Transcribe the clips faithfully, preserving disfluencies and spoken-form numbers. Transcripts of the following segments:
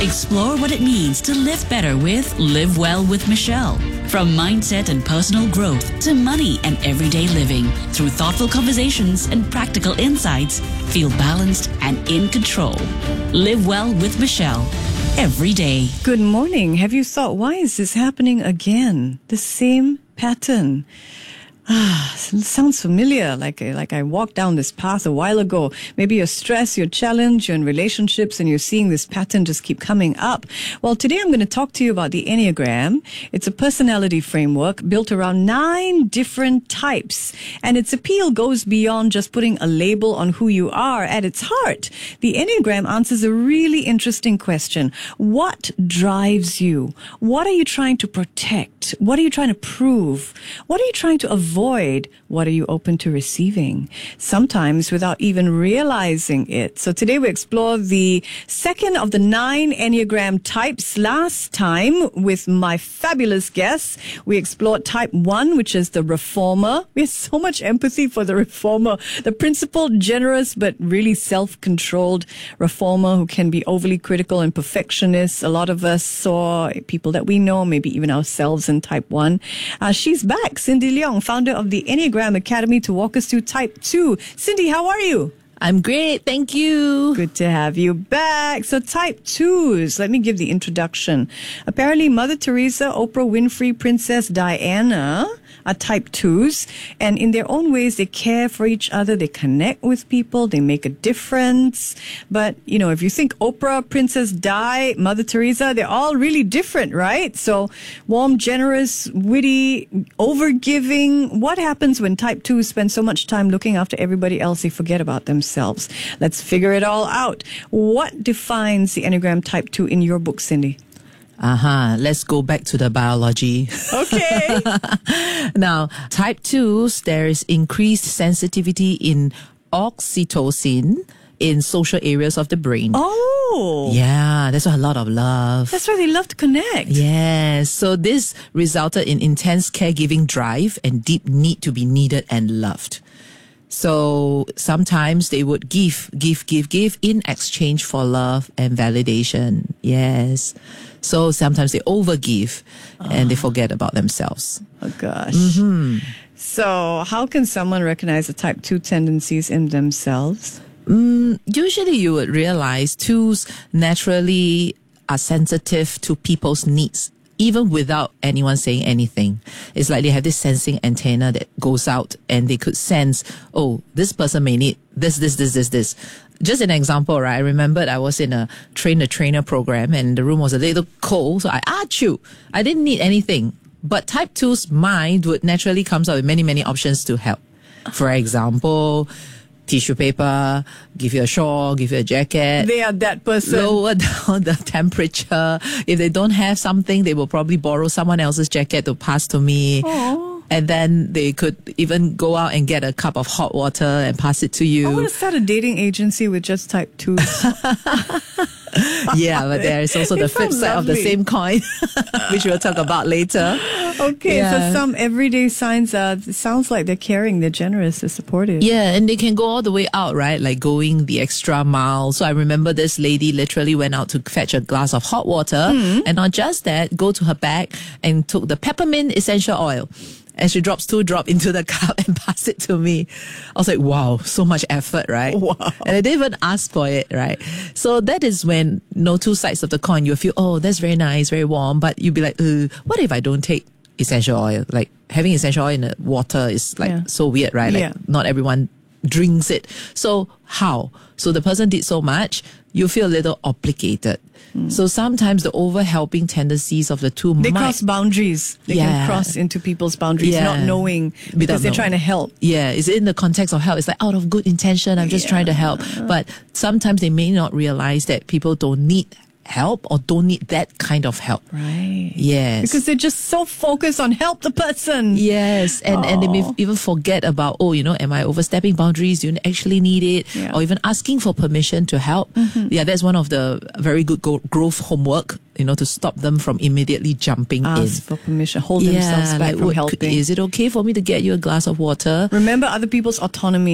Explore what it means to live better with Live Well with Michelle. From mindset and personal growth to money and everyday living, through thoughtful conversations and practical insights, feel balanced and in control. Live Well with Michelle. Every day. Good morning. Have you thought, why is this happening again? The same pattern. Ah, sounds familiar, like, like I walked down this path a while ago. Maybe you're stressed, you're challenged, you're in relationships, and you're seeing this pattern just keep coming up. Well, today I'm going to talk to you about the Enneagram. It's a personality framework built around nine different types, and its appeal goes beyond just putting a label on who you are. At its heart, the Enneagram answers a really interesting question. What drives you? What are you trying to protect? What are you trying to prove? What are you trying to avoid? What are you open to receiving? Sometimes without even realizing it. So today we explore the second of the nine Enneagram types. Last time with my fabulous guests, we explored type one, which is the reformer. We have so much empathy for the reformer, the principled, generous, but really self-controlled reformer who can be overly critical and perfectionist. A lot of us saw people that we know, maybe even ourselves in type one. Uh, she's back, Cindy Leong, founder of the Enneagram Academy, to walk us through type two. Cindy, how are you? I'm great, thank you. Good to have you back. So type twos, let me give the introduction. Apparently Mother Teresa, Oprah Winfrey, Princess Diana are type twos, and in their own ways they care for each other, they connect with people, they make a difference. But you know, if you think Oprah, Princess Di, Mother Teresa, they're all really different, right? So warm, generous, witty, overgiving. What happens when type twos spend so much time looking after everybody else they forget about themselves? Let's figure it all out. What defines the Enneagram type two in your book, Cindy? Uh-huh. Let's go back to the biology. Okay. Now, type twos, there is increased sensitivity in oxytocin in social areas of the brain. Oh. Yeah, that's why a lot of love. That's why they love to connect. Yes. So this resulted in intense caregiving drive and deep need to be needed and loved. So sometimes they would give, give, give, give in exchange for love and validation. Yes. So sometimes they overgive oh. and they forget about themselves. Oh gosh. Mm-hmm. So how can someone recognize the type two tendencies in themselves? Mm, usually you would realize twos naturally are sensitive to people's needs, even without anyone saying anything. It's like they have this sensing antenna that goes out and they could sense, oh, this person may need this, this, this, this, this. Just an example, right? I remembered I was in a train-the-trainer program and the room was a little cold, so I achoo. I didn't need anything. But type two's mind would naturally come up with many, many options to help. For example, tissue paper, give you a shawl, give you a jacket. They are that person. Lower down the temperature. If they don't have something, they will probably borrow someone else's jacket to pass to me. Aww. And then they could even go out and get a cup of hot water and pass it to you. I want to start a dating agency with just type twos. Yeah, but there is also the flip side of the same coin, which we'll talk about later. Okay, yeah. So some everyday signs are, it sounds like they're caring, they're generous, they're supportive. Yeah, and they can go all the way out, right? Like going the extra mile. So I remember this lady literally went out to fetch a glass of hot water, mm-hmm. and not just that, go to her bag and took the peppermint essential oil. And she drops two drops into the cup and passed it to me. I was like, wow, so much effort, right? Wow. And I didn't even ask for it, right? So that is when, you know, two sides of the coin, you feel, oh, that's very nice, very warm. But you'd be like, uh, what if I don't take essential oil? Like having essential oil in the water is like yeah. so weird, right? Like yeah. not everyone drinks it. So how? So the person did so much, you feel a little obligated. Mm. So sometimes the over-helping tendencies of the two They might... cross boundaries. They yeah. can cross into people's boundaries, yeah. not knowing because Without they're knowing. trying to help. Yeah, it's in the context of help. It's like out of good intention, I'm just yeah. trying to help. But sometimes they may not realize that people don't need help or don't need that kind of help. Right. Yes. Because they're just so focused on help the person. Yes. And, and they may even forget about, oh, you know, am I overstepping boundaries? Do you actually need it? Yeah. Or even asking for permission to help. Mm-hmm. Yeah, that's one of the very good go- growth homework, you know, to stop them from immediately jumping Ask in. Ask for permission. Hold yeah, themselves back like, from what, helping. Is it okay for me to get you a glass of water? Remember other people's autonomy.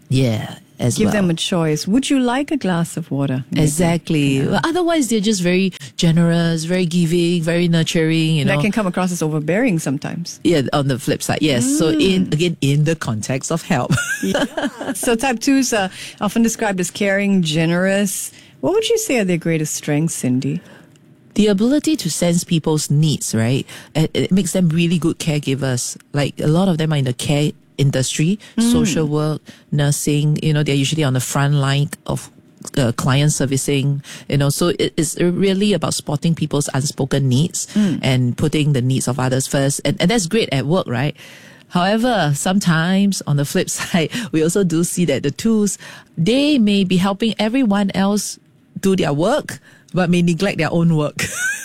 Yeah, as Give well. them a choice. Would you like a glass of water? Maybe. Exactly. Well, otherwise, they're just very generous, very giving, very nurturing. You know, That can come across as overbearing sometimes. yeah. On the flip side, yes. So Mm. in again, in the context of help, So type twos are often described as caring, generous. What would you say are their greatest strengths, Cindy? the ability to sense people's needs, right? It, it makes them really good caregivers. Like a lot of them are in the care industry, social work, nursing. You know, they're usually on the front line of uh, client servicing. You know, so it is really about spotting people's unspoken needs and putting the needs of others first. And, and that's great at work, right? However, sometimes on the flip side, we also do see that the twos, they may be helping everyone else do their work, but may neglect their own work.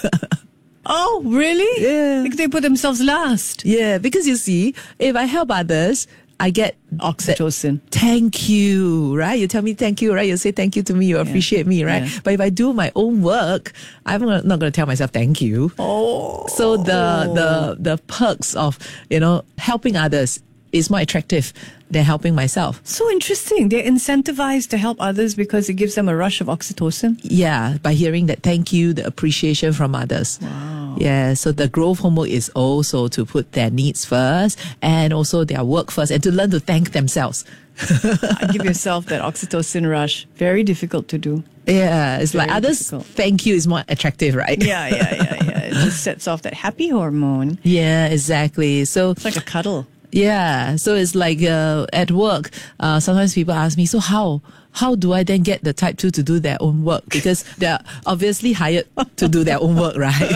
Oh, really? Yeah. Because they put themselves last. Yeah, because you see, if I help others, I get Oxytocin. thank you, right? You tell me thank you, right? You say thank you to me, you appreciate me, right? Yeah. But if I do my own work, I'm not going to tell myself thank you. Oh. So the the the perks of, you know, helping others is more attractive than helping myself. So interesting. They're incentivized to help others because it gives them a rush of oxytocin. Yeah, by hearing that thank you, the appreciation from others. Wow. Yeah, so the growth hormone is also to put their needs first and also their work first and to learn to thank themselves. Give yourself that oxytocin rush. Very difficult to do. Yeah, it's Very like others difficult. thank you is more attractive, right? Yeah, yeah, yeah, yeah. It just sets off that happy hormone. Yeah, exactly. So It's like a cuddle. yeah, so it's like uh, at work, uh, sometimes people ask me, so how? How do I then get the type two to do their own work? Because they're obviously hired to do their own work, right?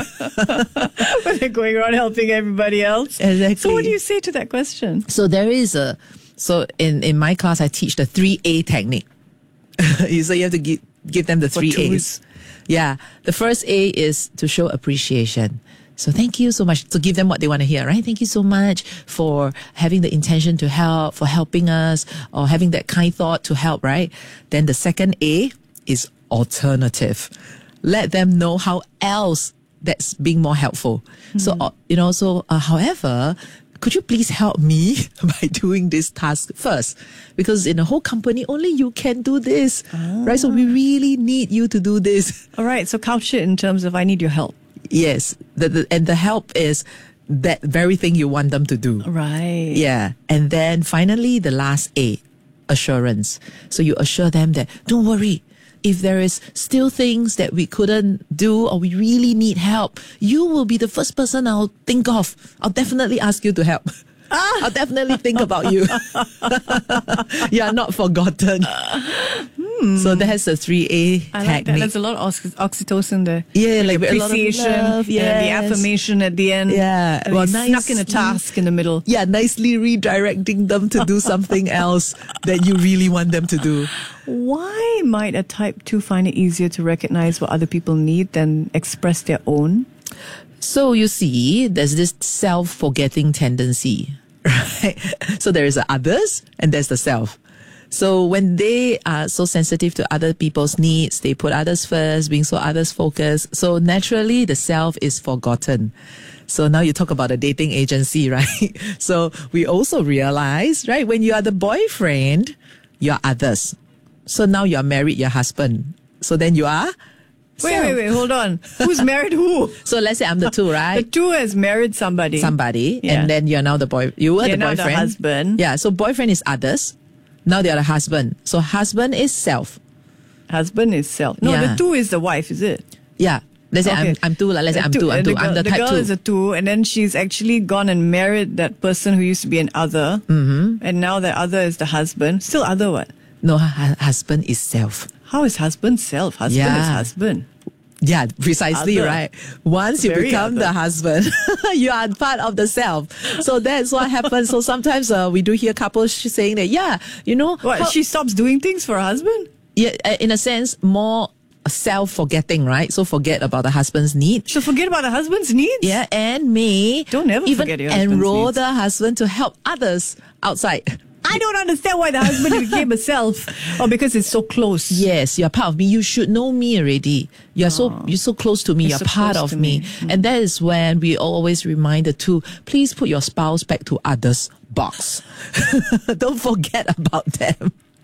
But they're going around helping everybody else. Exactly. So what do you say to that question? So there is a, so in, in my class, I teach the three A technique. So you have to give, give them the three twos. A's. Yeah. The first A is to show appreciation. So thank you so much. So give them what they want to hear, right? Thank you so much for having the intention to help, for helping us, or having that kind thought to help, right? Then the second A is alternative. Let them know how else that's being more helpful. So, uh, you know, so, uh, however, could you please help me by doing this task first? Because in a whole company, only you can do this, right? So we really need you to do this. All right, so couch it in terms of I need your help. Yes, the, the, and the help is that very thing you want them to do. Right. Yeah. And then finally, the last A, assurance. So you assure them that, don't worry, if there is still things that we couldn't do or we really need help, you will be the first person I'll think of. I'll definitely ask you to help. I'll definitely think about you. You are not forgotten. So that's the three A I like technique. that. There's a lot of oxy- oxytocin there. Yeah, like a lot of appreciation, love, and the yes. affirmation at the end. Yeah. and Well, well, nice- snuck in a task in the middle. Yeah, nicely redirecting them to do something else that you really want them to do. Why might a type two find it easier to recognize what other people need than express their own? So you see, there's this self-forgetting tendency, right? So there is the others and there's the self. So when they are so sensitive to other people's needs, they put others first, being so others focused. So naturally, the self is forgotten. So now you talk about a dating agency, right? So we also realize, right, when you are the boyfriend, you are others. So now you are married, your husband. So then you are Wait, self. wait, wait, hold on. Who's married who? So let's say I'm the two, right? The two has married somebody. Somebody, Yeah. and then you're now the boy. You were They're the now the boyfriend. husband. Yeah. So boyfriend is others. Now they are the husband. So husband is self. Husband is self. No, Yeah. the two is the wife, is it? Yeah. Let's say Okay. I'm I'm two. Like, let's say The I'm two- two. I'm uh, two. the I'm girl- the, the type girl two. is a two, and then she's actually gone and married that person who used to be an other, mm-hmm. and now the other is the husband. Still other what? No, hu- husband is self. How is husband self? Husband Yeah. is husband. Yeah, precisely, Other. right. Once you Very become other. the husband, you are part of the self. So that's what happens. So sometimes uh, we do hear couples sh- saying that, yeah, you know, What? how- She stops doing things for her husband? yeah, uh, in a sense, more self-forgetting, right? So forget about the husband's need. She'll forget about her husband's needs? Yeah, and may Don't ever even forget your husband's enroll needs. the husband to help others outside. I don't understand why the husband became a self. Or because it's so close. Yes, you're part of me. You should know me already. You're so you're so close to me. You're You're, so part close of to me. me. And that is when we always remind the two, please put your spouse back to others box. Don't forget about them.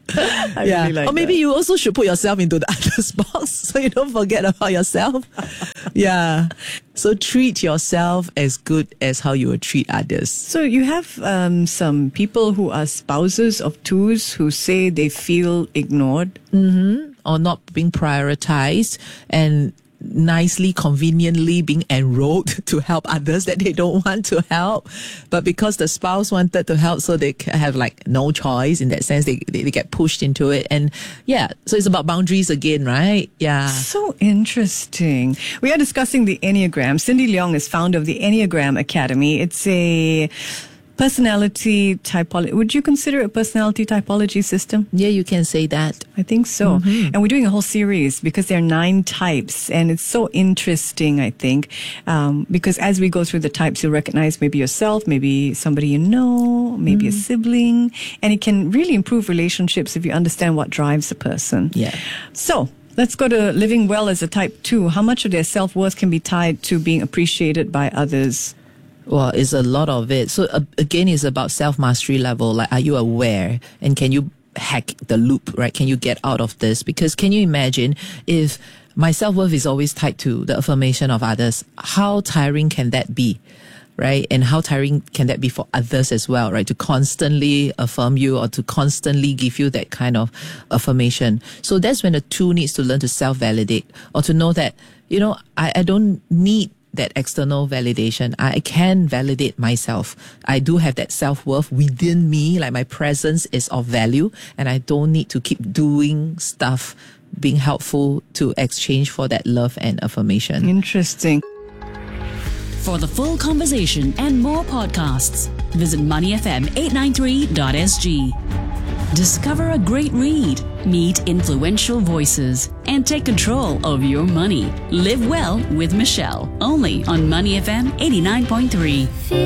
I yeah. really like or maybe that. you also should put yourself into the other's box so you don't forget about yourself. Yeah. So treat yourself as good as how you would treat others. So you have um, some people who are spouses of twos who say they feel ignored. Or not being prioritized and nicely, conveniently being enrolled to help others that they don't want to help. But because the spouse wanted to help, so they have like no choice in that sense, they, they, they get pushed into it. And yeah, so it's about boundaries again, right? Yeah. So interesting. We are discussing the Enneagram. Cindy Leong is founder of the Enneagram Academy. It's a personality typology. Would you consider it a personality typology system? Yeah, you can say that. I think so. And we're doing a whole series because there are nine types, and it's so interesting, I think, um, because as we go through the types, you'll recognize maybe yourself, maybe somebody you know, maybe a sibling, and it can really improve relationships if you understand what drives a person. Yeah. So, let's go to living well as a type two. How much of their self-worth can be tied to being appreciated by others? Well, it's a lot of it. So uh, again, it's about self-mastery level. Like, are you aware? And can you hack the loop, right? Can you get out of this? Because can you imagine if my self-worth is always tied to the affirmation of others? How tiring can that be? Right? And how tiring can that be for others as well, right? To constantly affirm you or to constantly give you that kind of affirmation. So that's when the two needs to learn to self-validate or to know that, you know, I, I don't need that external validation. I can validate myself. I do have that self-worth within me, like my presence is of value, and I don't need to keep doing stuff, being helpful to exchange for that love and affirmation. Interesting. For the full conversation and more podcasts, visit money f m eight nine three dot s g. Discover a great read, meet influential voices, and take control of your money. Live well with Michelle, only on Money F M eighty-nine point three.